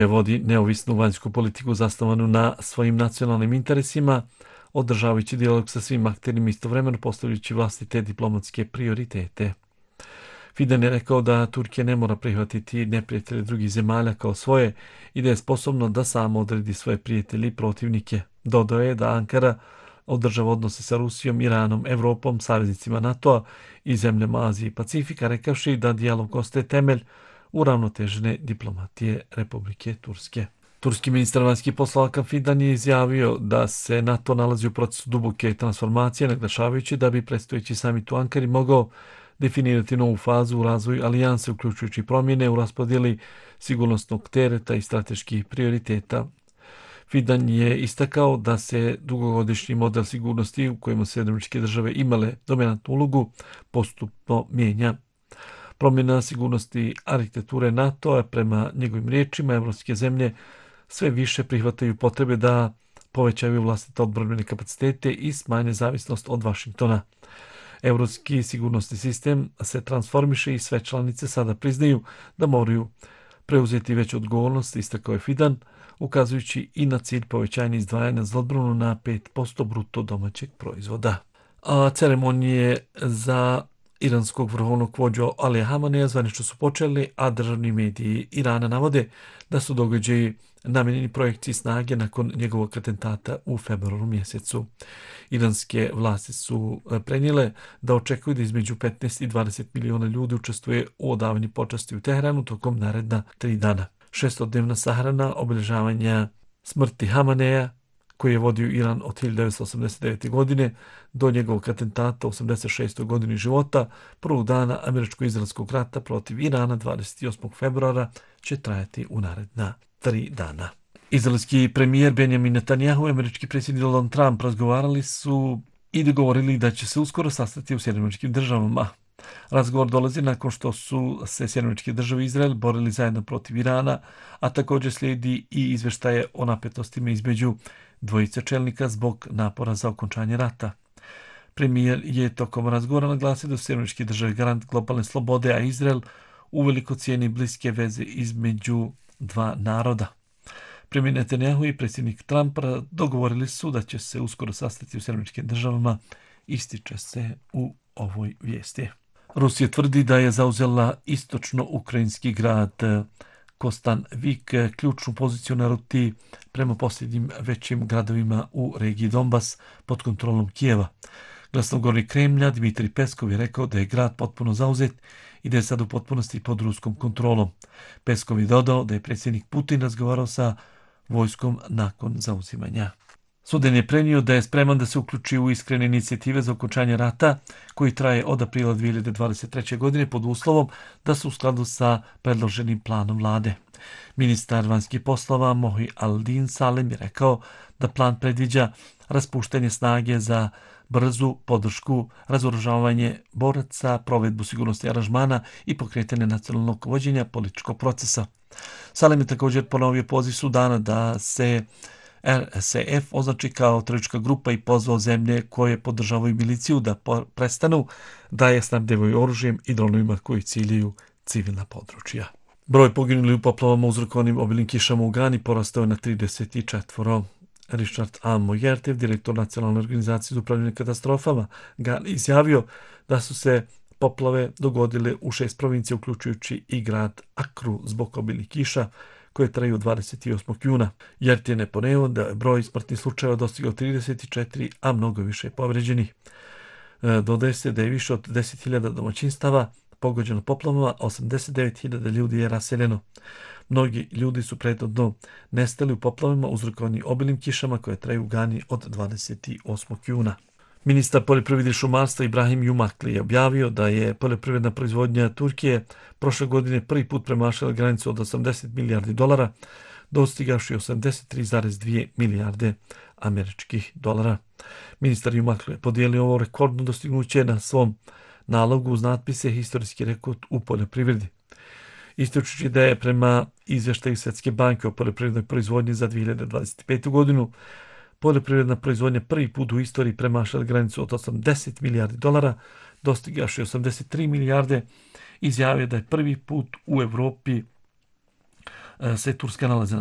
Vodi neovisnu vanjsku politiku zasnovanu na svojim nacionalnim interesima, održavajući dijalog sa svim akterima istovremeno postavljajući vlastite diplomatske prioritete. Fidan je rekao da Turkija ne mora prihvatiti neprijatelje drugih zemalja kao svoje i da je sposobno da samo odredi svoje prijatelje i protivnike. Dodao je da Ankara održava odnose sa Rusijom, Iranom, Evropom, saveznicima NATO-a i zemljama Azije i Pacifika, rekavši da dijalog ostaje temelj uravnotežene diplomatije Republike Turske. Turski ministar vanjskih poslova Hakan Fidan je izjavio da se NATO nalazi u procesu duboke transformacije, naglašavajući da bi predstojeći samit u Ankari mogao definirati novu fazu u razvoju alijanse, uključujući promjene u raspodjeli sigurnosnog tereta i strateških prioriteta. Fidan je istakao da se dugogodišnji model sigurnosti u kojima se Američke države imale dominantnu ulogu postupno mijenja. Promjena sigurnosti arhitekture NATO-a prema njegovim riječima evropske zemlje sve više prihvataju potrebe da povećaju vlastite odbrambene kapacitete i smanje zavisnost od Vašingtona. Evropski sigurnosni sistem se transformiše i sve članice sada priznaju da moraju preuzeti veću odgovornost, istakao je Fidan, ukazujući i na cilj povećanja izdvajanja za odbranu na 5% bruto domaćeg proizvoda. A ceremonije za iranskog vrhovnog vođu Alija Hameneja zvanično su počeli, a državni mediji Irana navode da su događaji namijenjeni projekciji snage nakon njegovog atentata u februaru mjesecu. Iranske vlasti su prenijele da očekuju da između 15 i 20 miliona ljudi učestvuje u odavanju počasti u Teheranu tokom naredna 3 dana. 600-dnevna sahrana obilježavanja smrti Hameneja, koji je vodio Iran od 1989. godine do njegovog atentata u 86. godini života, prvog dana američko-izraelskog rata protiv Irana 28. februara, će trajati u naredna 3 dana. Izraelski premijer Benjamin Netanjahu i američki predsjednik Donald Trump razgovarali su i dogovorili da će se uskoro sastati u Sjedinjenim Američkim Državama. Razgovor dolazi nakon što su se Sjedinjene Američke Države i Izrael borili zajedno protiv Irana, a također slijedi i izvještaje o napetostima između dvojice čelnika zbog napora za okončanje rata. Premijer je tokom razgovora naglasio da su Sjedinjene Američke Države garant globalne slobode, a Izrael uveliko cijeni bliske veze između dva naroda. Premijer Netanjahu i predsjednik Trump dogovorili su da će se uskoro sastati u Sjedinjenim Američkim Državama, ističe se u ovoj vijesti. Rusija tvrdi da je zauzela istočno-ukrajinski grad Kostanvik, ključnu poziciju na ruti prema posljednjim većim gradovima u regiji Donbas pod kontrolom Kijeva. Glasnogovornik Kremlja Dmitrij Peskov je rekao da je grad potpuno zauzet i da je sad u potpunosti pod ruskom kontrolom. Peskov je dodao da je predsjednik Putin razgovarao sa vojskom nakon zauzimanja. Sudan je prenio da je spreman da se uključi u iskrene inicijative za okončanje rata koji traje od aprila 2023. godine pod uslovom da su u skladu sa predloženim planom vlade. Ministar vanjskih poslova Mohi Aldin Salem je rekao da plan predviđa raspuštanje snage za brzu podršku, razoružavanje boraca, provedbu sigurnosti aranžmana i pokretanje nacionalnog vođenja političkog procesa. Salem je također ponovio poziv Sudana da se RSF označi kao teroristička grupa i pozvao zemlje koje podržavaju miliciju da prestanu da je snabdevaju oružjem i dronovima koji ciljaju civilna područja. Broj poginulih u poplavama uzrokovanim obilnim kišama u Gani porastao je na 34. Richard A. Mojertev, direktor Nacionalne organizacije za upravljanje katastrofama, Gani izjavio da su se poplave dogodile u 6 provincija, uključujući i grad Akru zbog obilnih kiša koje traju 28. juna. Jertin je poneo da je broj smrtnih slučajeva dostigao 34, a mnogo više povređenih. Dodaje se da je više od 10.000 domaćinstava pogođeno poplavama, 89.000 ljudi je raseljeno. Mnogi ljudi su prethodno nestali u poplavama uzrokovani obilnim kišama koje traju u Gani od 28. juna. Ministar poljoprivrede i šumarstva Ibrahim Jumakli je objavio da je poljoprivredna proizvodnja Turkije prošle godine prvi put premašila granicu od 80 milijardi dolara, dostigavši 83,2 milijarde američkih dolara. Ministar Jumakli je podijelio ovo rekordno dostignuće na svom nalogu uz natpise historijski rekord u poljoprivredi. Ističući da je prema izvještaju Svjetske banke o poljoprivrednoj proizvodnji za 2025. godinu poljoprivredna proizvodnja prvi put u istoriji premašila granicu od 80 milijardi dolara, dostigavši 83 milijarde, izjavio da je prvi put u Europi se Turska nalazi